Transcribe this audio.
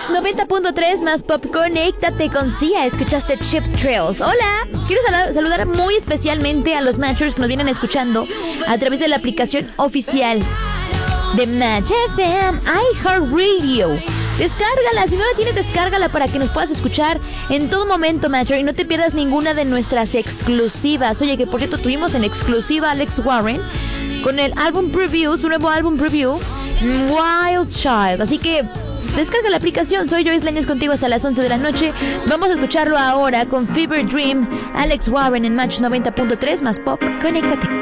Match 90.3 más pop, conéctate con Sia. Escuchaste Chip Trails. Hola, quiero saludar muy especialmente a los Matchers que nos vienen escuchando a través de la aplicación oficial de Match FM iHeartRadio. Descárgala, si no la tienes, descárgala para que nos puedas escuchar en todo momento, Matcher, y no te pierdas ninguna de nuestras exclusivas. Oye, que por cierto tuvimos en exclusiva a Alex Warren con el álbum preview, su nuevo álbum preview, Wild Child. Así que descarga la aplicación. Soy Joyce Leñez contigo hasta las 11 de la noche. Vamos a escucharlo ahora con Fever Dream, Alex Warren en Match 90.3 más pop. Conéctate.